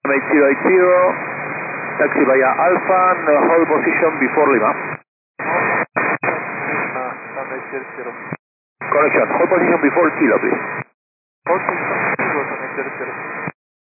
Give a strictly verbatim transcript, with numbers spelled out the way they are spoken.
eight zero eight zero, taxi via Alpha, and uh, hold position before Lima. Correction, hold position before Kilo, please. Hold position before Kilo.